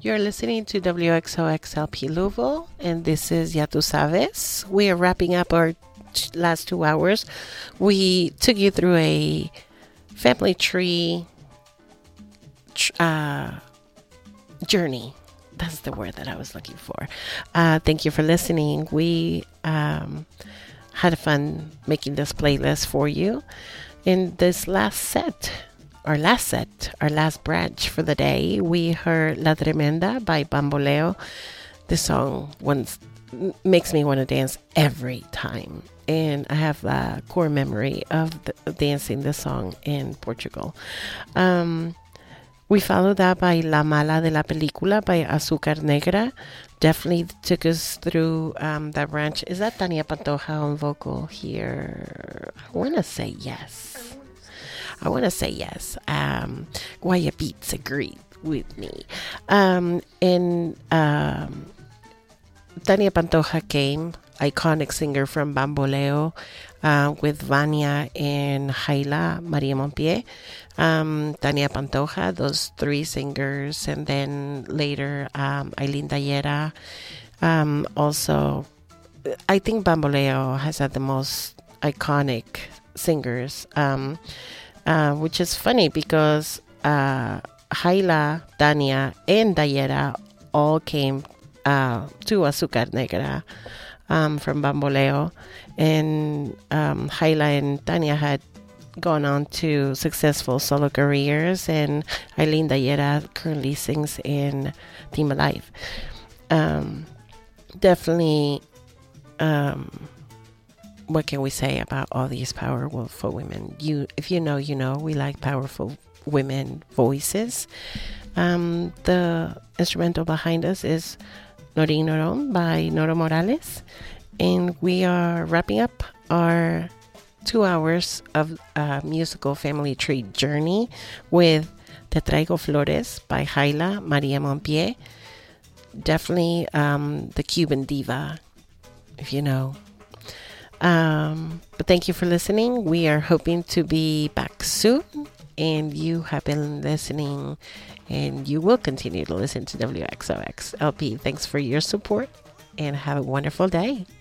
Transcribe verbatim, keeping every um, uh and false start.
You're listening to W X O X L P Louisville, and this is Ya Tu Sabes. We are wrapping up our t- last two hours. We took you through a family tree tr- uh, journey. That's the word that I was looking for. Uh, thank you for listening. We um, had fun making this playlist for you. In this last set, our last set, our last branch for the day, we heard La Tremenda by Bamboleo. This song once makes me want to dance every time. And I have a core memory of, the, of dancing this song in Portugal. Um, we followed that by La Mala de la Película by Azúcar Negra. Definitely took us through um, that branch. Is that Tania Pantoja on vocal here? I want to say yes. I want to say yes. Um, Guaya Beats agreed with me. Um, and um, Tania Pantoja came, iconic singer from Bamboleo, uh, with Vania and Jaila Maria Montpied. Um, Tania Pantoja, those three singers, and then later um, Ailín Dayera. Um, also, I think Bamboleo has had the most iconic singers. Um, Uh, which is funny because uh, Jaila, Tania, and Dayera all came uh, to Azúcar Negra um, from Bamboleo. And um, Jaila and Tania had gone on to successful solo careers, and Ailín Dayera currently sings in Team Alive. Um, definitely... Um, What can we say about all these powerful women? You, if you know, you know. We like powerful women voices. Um, the instrumental behind us is Norin Noron by Noro Morales. And we are wrapping up our two hours of uh, musical family tree journey with Te Traigo Flores by Jaila Maria Montpied. Definitely um, the Cuban diva, if you know. Um, but thank you for listening. We are hoping to be back soon, and you have been listening, and you will continue to listen to W X O X L P. Thanks for your support, and have a wonderful day.